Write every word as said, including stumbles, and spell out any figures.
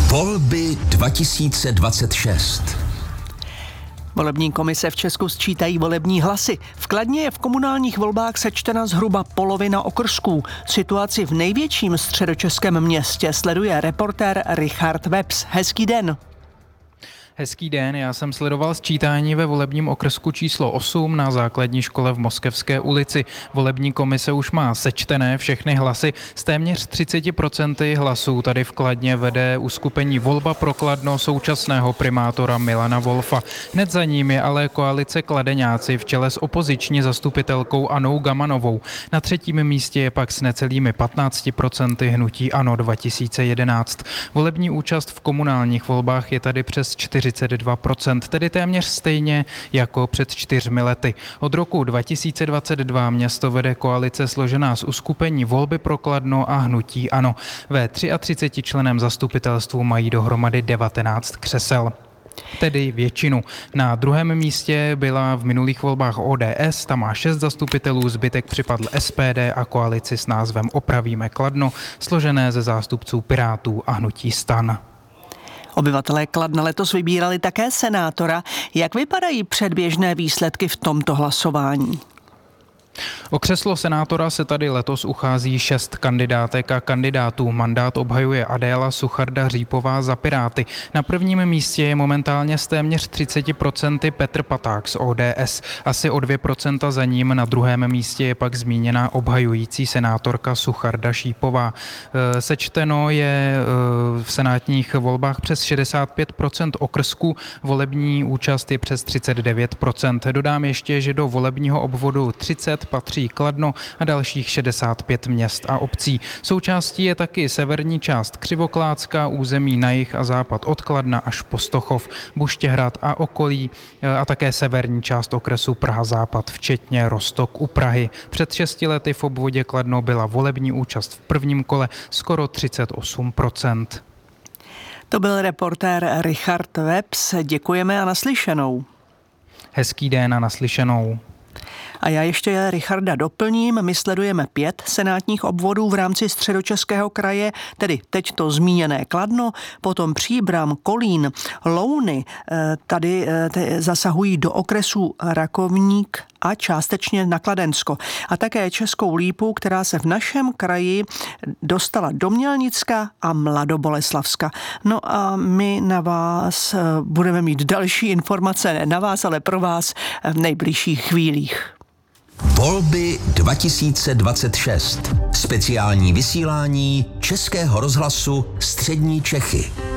Volby dva tisíce dvacet šest. Volební komise v Česku sčítají volební hlasy. V Kladně je v komunálních volbách sečtena zhruba polovina okrsků. Situaci v největším středočeském městě sleduje reportér Richard Webs. Hezký den. Hezký den, já jsem sledoval sčítání ve volebním okrsku číslo osm na základní škole v Moskevské ulici. Volební komise už má sečtené všechny hlasy. Z téměř třicet procent hlasů tady v Kladně vede uskupení Volba pro Kladno současného primátora Milana Wolfa. Hned za ním je ale koalice Kladeňáci v čele s opoziční zastupitelkou Annou Gamanovou. Na třetím místě je pak s necelými patnácti procenty hnutí ANO dva tisíce jedenáct. Volební účast v komunálních volbách je tady přes čtyřicet dva procent, tedy téměř stejně jako před čtyřmi lety. Od roku dva tisíce dvacet dva město vede koalice složená z uskupení Volby pro Kladno a hnutí ANO. Ve třiatřiceti členném zastupitelstvu mají dohromady devatenáct křesel. Tedy většinu. Na druhém místě byla v minulých volbách O D S, tam má šest zastupitelů, zbytek připadl S P D a koalici s názvem Opravíme Kladno, složené ze zástupců Pirátů a hnutí STAN. Obyvatelé Kladna letos vybírali také senátora. Jak vypadají předběžné výsledky v tomto hlasování? O křeslo senátora se tady letos uchází šest kandidátek a kandidátů. Mandát obhajuje Adéla Sucharda-Řípová za Piráty. Na prvním místě je momentálně s téměř třiceti procenty Petr Paták z O D S. Asi o dvě procenta za ním na druhém místě je pak zmíněná obhajující senátorka Sucharda Šípová. Sečteno je v senátních volbách přes šedesát pět procent okrsků, volební účast je přes třicet devět procent. Dodám ještě, že do volebního obvodu třicet patří Kladno a dalších šedesát pět měst a obcí. Součástí je taky severní část Křivoklácka, území na jih a západ od Kladna až po Stochov, Buštěhrad a okolí a také severní část okresu Praha-Západ, včetně Roztok u Prahy. Před šesti lety v obvodě Kladno byla volební účast v prvním kole skoro třicet osm procent. To byl reportér Richard Webs. Děkujeme a naslyšenou. Hezký den a naslyšenou. A já ještě Richarda doplním. My sledujeme pět senátních obvodů v rámci Středočeského kraje, tedy teď to zmíněné Kladno, potom Příbram, Kolín, Louny, tady zasahují do okresů Rakovník a částečně na Kladensko. A také Českou Lípu, která se v našem kraji dostala do Mělnicka a Mladoboleslavska. No a my na vás budeme mít další informace, ne na vás, ale pro vás v nejbližších chvílích. Volby dva tisíce dvacet šest. Speciální vysílání Českého rozhlasu Střední Čechy.